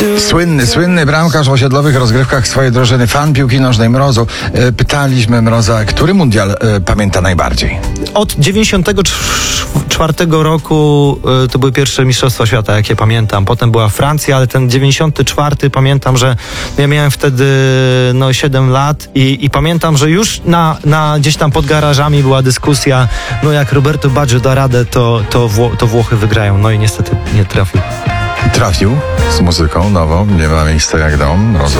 Słynny bramkarz w osiedlowych rozgrywkach swojej drużyny, fan piłki nożnej Mrozu. Pytaliśmy Mroza, który mundial pamięta najbardziej? Od 94 roku to były pierwsze Mistrzostwa Świata, jakie pamiętam. Potem była Francja, ale ten 94 pamiętam, że ja miałem wtedy 7 lat i pamiętam, że już gdzieś tam pod garażami była dyskusja, jak Roberto Baggio da radę, to Włochy wygrają. No i niestety nie trafił. Trafił z muzyką nową, nie ma miejsca jak dom, Mrozu.